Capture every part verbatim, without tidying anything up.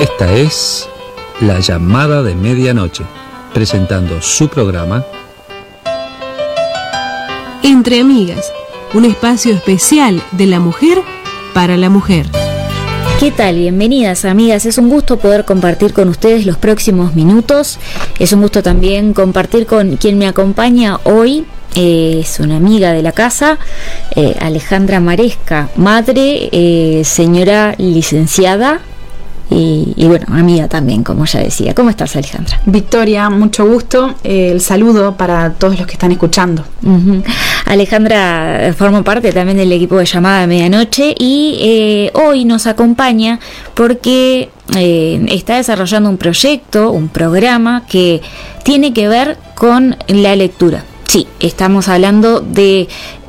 Esta es La Llamada de Medianoche, presentando su programa Entre Amigas, un espacio especial de la mujer para la mujer. ¿Qué tal? Bienvenidas, amigas. Es un gusto poder compartir con ustedes los próximos minutos. Es un gusto también compartir con quien me acompaña hoy. Eh, es una amiga de la casa, eh, Alejandra Maresca, madre, eh, señora licenciada y, y bueno, amiga también, como ya decía. ¿Cómo estás, Alejandra? Victoria, mucho gusto. Eh, el saludo para todos los que están escuchando. Uh-huh. Alejandra forma parte también del equipo de Llamada de Medianoche y eh, hoy nos acompaña porque eh, está desarrollando un proyecto, un programa que tiene que ver con la lectura. Sí, estamos hablando de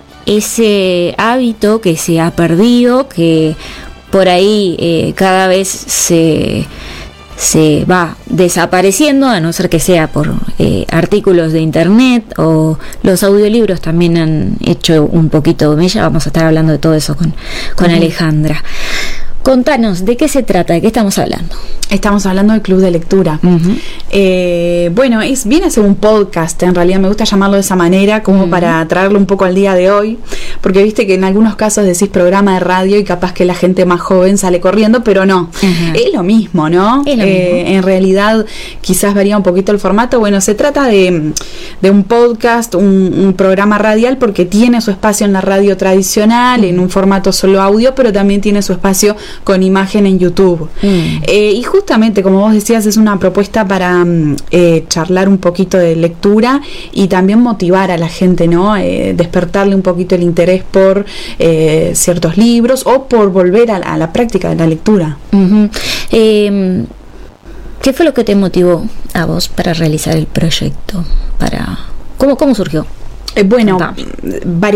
ese hábito que se ha perdido, que por ahí eh, cada vez se, se va desapareciendo, a no ser que sea por eh, artículos de internet, o los audiolibros también han hecho un poquito mella. Vamos a estar hablando de todo eso con, con uh-huh. Alejandra. Contanos, ¿de qué se trata? ¿De qué estamos hablando? Estamos hablando del club de lectura. Uh-huh. Eh, bueno, es viene a ser un podcast, en realidad me gusta llamarlo de esa manera, como uh-huh. para traerlo un poco al día de hoy, porque viste que en algunos casos decís programa de radio y capaz que la gente más joven sale corriendo, pero no, uh-huh. es lo mismo, ¿no? Es lo eh, mismo. En realidad quizás varía un poquito el formato. Bueno, se trata de, de un podcast, un, un programa radial, porque tiene su espacio en la radio tradicional, uh-huh. en un formato solo audio, pero también tiene su espacio con imagen en YouTube. Mm. Eh, y justamente, como vos decías, es una propuesta para eh, charlar un poquito de lectura y también motivar a la gente, ¿no? Eh, despertarle un poquito el interés por eh, ciertos libros o por volver a la, a la práctica de la lectura. Uh-huh. Eh, ¿Qué fue lo que te motivó a vos para realizar el proyecto? Para ¿Cómo, cómo surgió? Eh, bueno, varias